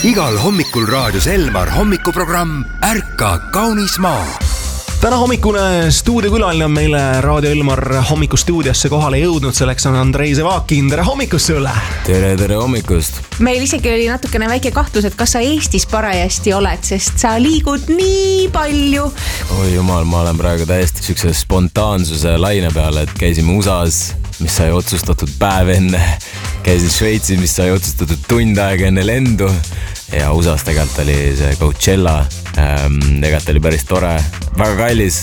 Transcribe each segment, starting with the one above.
Igal hommikul raadios Elmar hommikuprogramm Ärka kaunis maa. Täna hommikune stuudiokülaline on meile Raadio Elmar hommikustuudiosse kohale jõudnud. Selleks on Andrei Zevakin. Tere hommikust sulle! Tere hommikust! Meil isegi oli natukene väike kahtlus, et kas sa Eestis parajasti oled, sest sa liigud nii palju. Oi jumal, ma olen praegu täiesti sükse spontaansuse laine peale, et käisime USAs, mis sai otsustatud päev enne. Käisin Šveitsis, mis sai otsustatud tund aega enne lendu. Ja USAs tegelikult oli see Coachella. Tegelikult oli päris tore, väga kallis,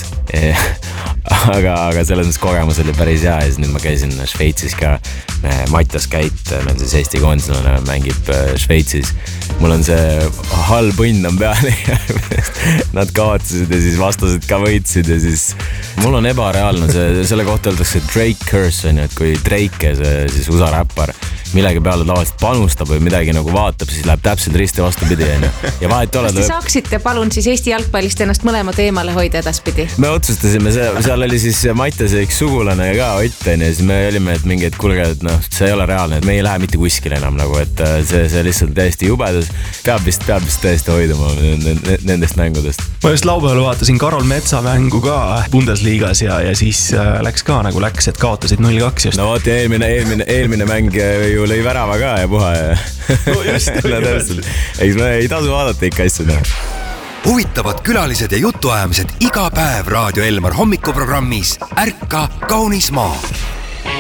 aga selles kogemus oli päris hea. Ja siis nüüd ma käisin Šveitsis ka. Mattias Käit, meil siis Eesti koondislane mängib Šveitsis. Mul on see halb õnn on peale. Nad kaotasid ja siis vastased ka võitsid ja siis mul on ebareaalne selle kohta öeldakse Drake curse on ju, et kui Drake, see siis USA räppar, millegi peale tavaliselt panustab või midagi nagu vaatab, siis läheb täpselt risti vastupidi on ju. Ja vahet oled. Kas te saaksite palun siis Eesti jalgpallist ennast mõlemad eemale hoida edaspidi? Me otsustasime, seal oli siis Mattias üks sugulane ka Ott on ja siis me olime, et mingi, et kulge, et noh, see ei ole reaalne, et me ei lähe mitte kuskile enam nagu, et see lihtsalt täiesti jubedus. Peab vist täiesti hoiduma nendest mängudest. Ma just laupäeval vaatasin Karol Metsa mängu ka Bundesliigas ja siis läks ka nagu läks, et kaotasid 0-2 just. No vaat ja eelmine mäng ju lõi värava ka ja puha ja no just, eks me ei tasu vaadata ikka asju. Huvitavad külalised ja jutuajamised iga päev Raadio Elmar hommikuprogrammis Ärka kaunis maa.